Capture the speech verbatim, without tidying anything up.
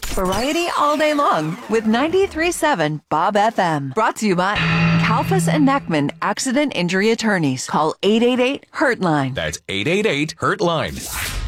Variety all day long with ninety-three point seven Bob F M. Brought to you by Kalfas and Neckman Accident Injury Attorneys. Call eight eight eight, hurt line. That's eight eight eight, hurt line.